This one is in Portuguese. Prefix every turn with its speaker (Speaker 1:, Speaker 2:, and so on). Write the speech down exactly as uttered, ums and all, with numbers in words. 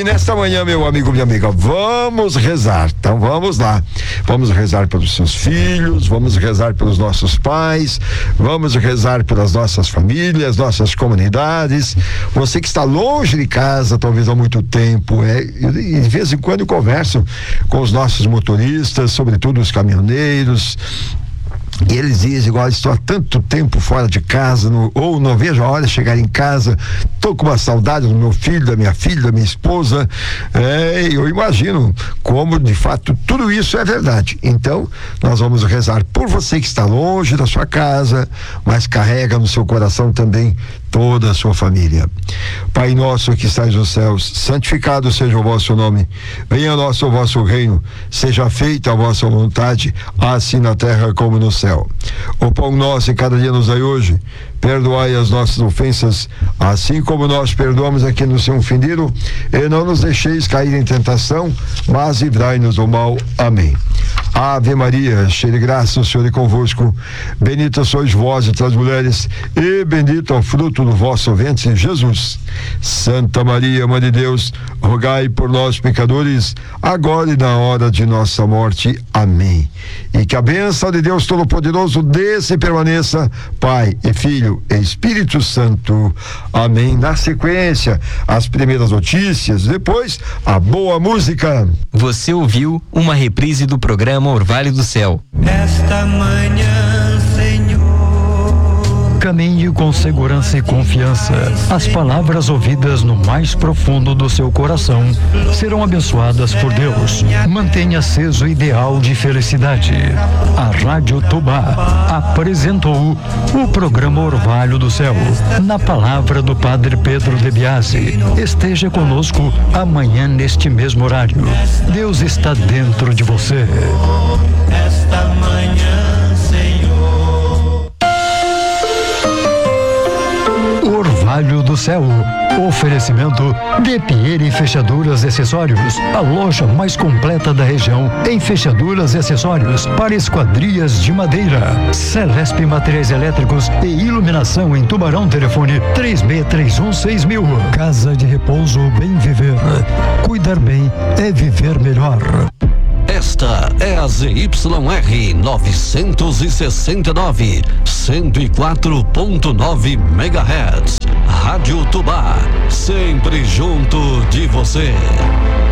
Speaker 1: E nesta manhã, meu amigo, minha amiga, vamos rezar. Então vamos lá. Vamos rezar pelos seus filhos, vamos rezar pelos nossos pais, vamos rezar pelas nossas famílias, nossas comunidades. Você que está longe de casa, talvez há muito tempo, é, e de vez em quando eu converso com os nossos motoristas, sobretudo os caminhoneiros. E eles dizem, igual, estou há tanto tempo fora de casa, no, ou não vejo a hora de chegar em casa, estou com uma saudade do meu filho, da minha filha, da minha esposa. É, eu imagino como, de fato, tudo isso é verdade. Então, nós vamos rezar por você que está longe da sua casa, mas carrega no seu coração também toda a sua família. Pai nosso que estais nos céus, santificado seja o vosso nome, venha a nós o vosso reino, seja feita a vossa vontade, assim na terra como no céu. O pão nosso em cada dia nos dai hoje, perdoai as nossas ofensas, assim como nós perdoamos a quem nos tem ofendido, e não nos deixeis cair em tentação, mas livrai-nos do mal. Amém. Ave Maria, cheia de graça, o Senhor é convosco, bendita sois vós entre as mulheres, e bendito é o fruto do vosso ventre, Jesus. Santa Maria, Mãe de Deus, rogai por nós, pecadores, agora e na hora de nossa morte. Amém. E que a bênção de Deus Todo-Poderoso desça e permaneça, Pai e Filho e Espírito Santo. Amém. Na sequência, as primeiras notícias, depois a boa música.
Speaker 2: Você ouviu uma reprise do programa Orvalho do Céu.
Speaker 3: Esta manhã, Senhor.
Speaker 4: Caminhe com segurança e confiança. As palavras ouvidas no mais profundo do seu coração serão abençoadas por Deus. Mantenha aceso o ideal de felicidade. A Rádio Tubá apresentou o programa Orvalho do Céu, na palavra do Padre Pedro de Biasi. Esteja conosco amanhã neste mesmo horário. Deus está dentro de você.
Speaker 3: Esta manhã, Senhor.
Speaker 4: Orvalho do Céu. Oferecimento de Pierre Fechaduras e Acessórios, a loja mais completa da região em fechaduras e acessórios para esquadrias de madeira. Celesp Materiais Elétricos e Iluminação em Tubarão. Telefone três seis três um seis mil. Casa de Repouso Bem Viver. Cuidar bem é viver melhor.
Speaker 5: Esta é a Z Y R novecentos e sessenta e nove, cento e quatro ponto nove megahertz. Rádio Tubá, sempre junto de você.